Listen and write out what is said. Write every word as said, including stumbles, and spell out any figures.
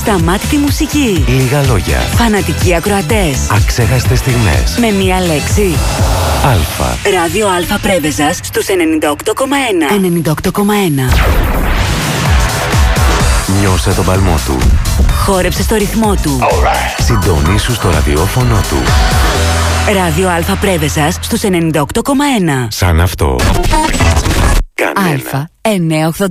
Ασταμάτητη μουσική. Λίγα λόγια. Φανατικοί ακροατές. Αξέχαστες στιγμές. Με μία λέξη. Αλφα. Ράδιο Αλφα Πρέβεζας στους ενενήντα οκτώ κόμμα ένα. ενενήντα οκτώ κόμμα ένα. Νιώσε τον παλμό του. Χόρεψε στο ρυθμό του. Right. Συντονίσου στο ραδιόφωνο του. Ράδιο Αλφα Πρέβεζας στους ενενήντα οκτώ κόμμα ένα. Σαν αυτό. Κανένα. Αλφα εννιακόσια ογδόντα.